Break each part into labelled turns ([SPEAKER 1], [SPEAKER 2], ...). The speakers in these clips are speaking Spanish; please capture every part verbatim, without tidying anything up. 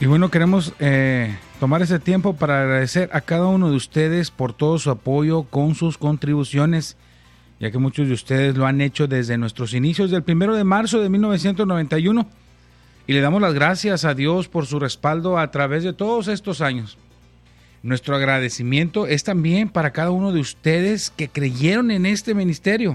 [SPEAKER 1] Y bueno, queremos eh, tomar ese tiempo para agradecer a cada uno de ustedes por todo su apoyo con sus contribuciones, ya que muchos de ustedes lo han hecho desde nuestros inicios del primero de marzo de mil novecientos noventa y uno. Y le damos las gracias a Dios por su respaldo a través de todos estos años. Nuestro agradecimiento es también para cada uno de ustedes que creyeron en este ministerio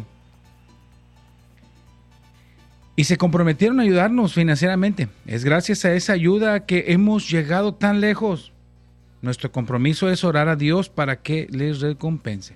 [SPEAKER 1] y se comprometieron a ayudarnos financieramente. Es gracias a esa ayuda que hemos llegado tan lejos. Nuestro compromiso es orar a Dios para que les recompense.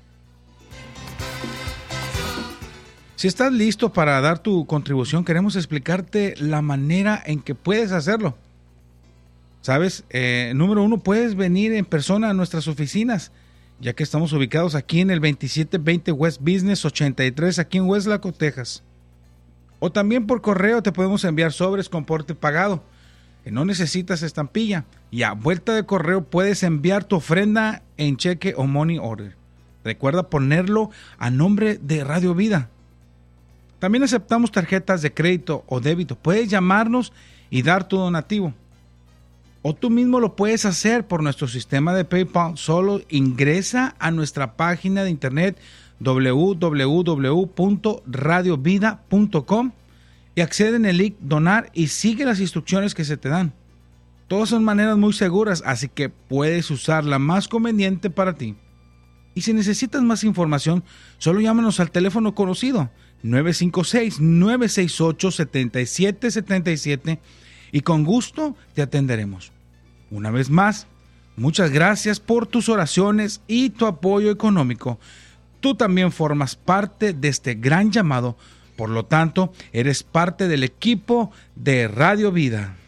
[SPEAKER 1] Si estás listo para dar tu contribución, queremos explicarte la manera en que puedes hacerlo. ¿Sabes? Eh, número uno, puedes venir en persona a nuestras oficinas, ya que estamos ubicados aquí en el veintisiete veinte West Business ochenta y tres, aquí en Westlaco, Texas. O también por correo te podemos enviar sobres con porte pagado, que no necesitas estampilla. Y a vuelta de correo puedes enviar tu ofrenda en cheque o money order. Recuerda ponerlo a nombre de Radio Vida. También aceptamos tarjetas de crédito o débito. Puedes llamarnos y dar tu donativo. O tú mismo lo puedes hacer por nuestro sistema de PayPal. Solo ingresa a nuestra página de internet doble u doble u doble u punto radio vida punto com y accede en el link donar y sigue las instrucciones que se te dan. Todas son maneras muy seguras, así que puedes usar la más conveniente para ti. Y si necesitas más información, solo llámanos al teléfono conocido nueve cinco seis, nueve seis ocho, siete siete siete siete y con gusto te atenderemos. Una vez más, muchas gracias por tus oraciones y tu apoyo económico. Tú también formas parte de este gran llamado, por lo tanto, eres parte del equipo de Radio Vida.